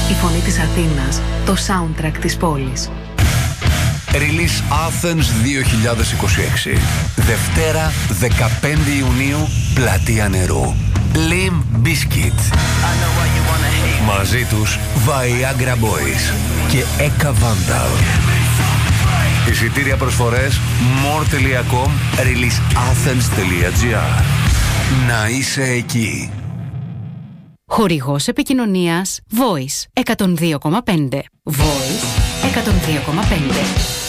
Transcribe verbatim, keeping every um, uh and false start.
Η φωνή της Αθήνας, το soundtrack της πόλης. Release Athens δύο χιλιάδες είκοσι έξι. Δευτέρα δεκαπέντε Ιουνίου, Πλατεία Νερού. Limp Bizkit. Μαζί τους Viagra Boys και Eka Vandal. Εισιτήρια προσφορές more τελεία com, release athens τελεία gr. Να είσαι εκεί. Χορηγός επικοινωνίας Voice εκατόν δύο κόμμα πέντε. Voice εκατόν δύο κόμμα πέντε.